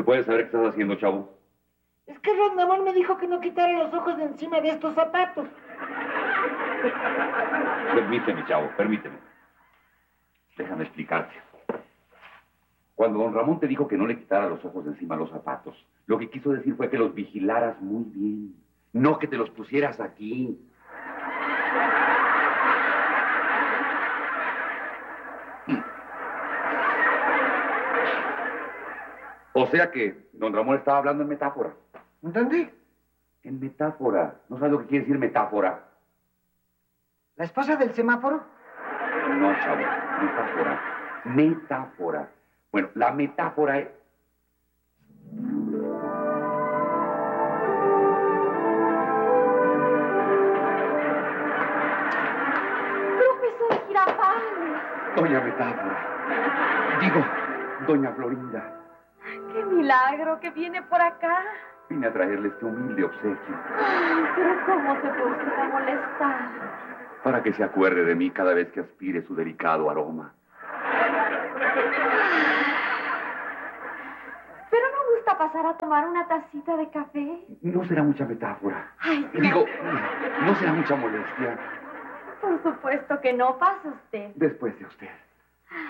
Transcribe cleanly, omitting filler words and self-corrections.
¿Se puede saber qué estás haciendo, chavo? Es que Rondamón me dijo que no quitara los ojos de encima de estos zapatos. Permíteme, chavo, permíteme. Déjame explicarte. Cuando don Ramón te dijo que no le quitara los ojos de encima los zapatos, lo que quiso decir fue que los vigilaras muy bien, no que te los pusieras aquí. O sea que don Ramón estaba hablando en metáfora. ¿Dónde? En metáfora. ¿No sabes lo que quiere decir metáfora? ¿La esposa del semáforo? No, chavo. Metáfora. Metáfora. Bueno, la metáfora es... Profesor Girafales. Doña Metáfora. Digo, doña Florinda. ¡Qué milagro que viene por acá! Vine a traerle este humilde obsequio. Ay, pero ¿cómo se puede usted a molestar? Para que se acuerde de mí cada vez que aspire su delicado aroma. ¿Pero no gusta pasar a tomar una tacita de café? No será mucha metáfora. Ay, Digo, no será mucha molestia. por supuesto que no. Pasa usted. Después de usted.